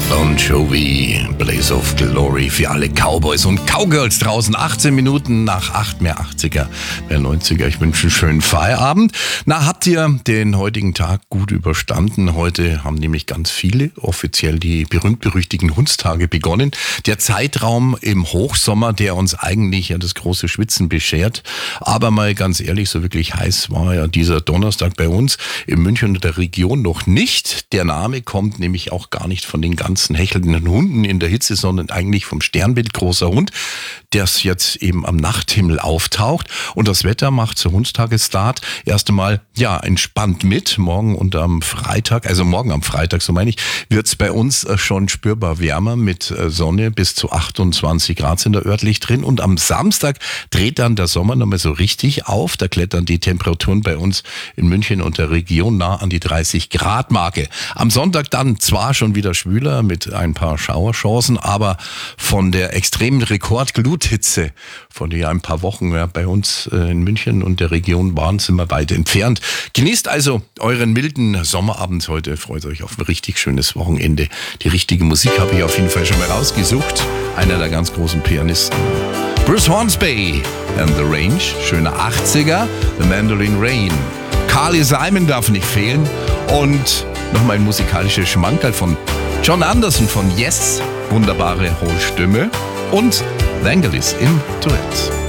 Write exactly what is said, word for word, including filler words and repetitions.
Bon Jovi, Blaze of Glory für alle Cowboys und Cowgirls draußen. achtzehn Minuten nach acht, mehr achtziger, mehr neunziger. Ich wünsche einen schönen Feierabend. Na, habt ihr den heutigen Tag gut überstanden? Heute haben nämlich ganz viele offiziell die berühmt-berüchtigten Hundstage begonnen. Der Zeitraum im Hochsommer, der uns eigentlich ja das große Schwitzen beschert. Aber mal ganz ehrlich, so wirklich heiß war ja dieser Donnerstag bei uns in München und der Region noch nicht. Der Name kommt nämlich auch gar nicht von den ganzen hechelnden Hunden in der Hitze, sondern eigentlich vom Sternbild großer Hund, das jetzt eben am Nachthimmel auftaucht. Und das Wetter macht zur Hundstagestart erst einmal, ja, entspannt mit. Morgen und am Freitag, also morgen am Freitag, so meine ich, wird es bei uns schon spürbar wärmer mit Sonne. Bis zu achtundzwanzig Grad sind da örtlich drin. Und am Samstag dreht dann der Sommer nochmal so richtig auf. Da klettern die Temperaturen bei uns in München und der Region nah an die dreißig Grad Marke. Am Sonntag dann zwar schon wieder schwüler mit ein paar Schauerchancen, aber von der extremen Rekordgluthitze, von der ein paar Wochen ja, bei uns in München und der Region waren, sind wir weit entfernt. Genießt also euren milden Sommerabend heute. Freut euch auf ein richtig schönes Wochenende. Die richtige Musik habe ich auf jeden Fall schon mal rausgesucht. Einer der ganz großen Pianisten. Bruce Hornsby and the Range, schöner achtziger, The Mandolin Rain. Carly Simon darf nicht fehlen und nochmal ein musikalisches Schmankerl von John Anderson von Yes, wunderbare hohe Stimme und Vangelis im Duett.